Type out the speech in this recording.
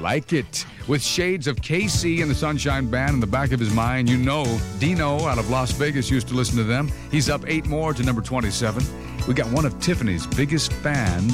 like it. With shades of KC and the Sunshine Band in the back of his mind, you know Dino out of Las Vegas used to listen to them. He's up 8 more to number 27. We got one of Tiffany's biggest fans